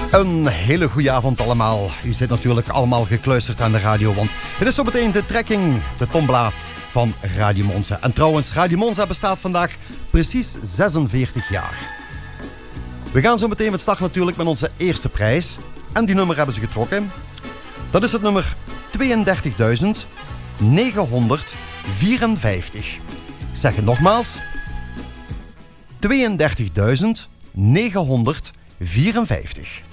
Een hele goede avond allemaal. U zit natuurlijk allemaal gekluisterd aan de radio, want het is zo meteen de trekking, de tombola van Radio Monza. En trouwens, Radio Monza bestaat vandaag precies 46 jaar. We gaan zo meteen met start natuurlijk met onze eerste prijs. En die nummer hebben ze getrokken. Dat is het nummer 32.954. Ik zeg het nogmaals. 32.954.